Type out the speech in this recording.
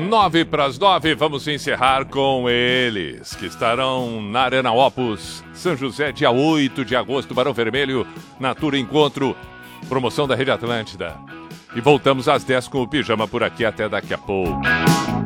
8:09, vamos encerrar com eles, que estarão na Arena Opus, São José, dia 8 de agosto, Barão Vermelho, Natura Encontro, promoção da Rede Atlântida. E voltamos às 10 com o Pijama por aqui, até daqui a pouco.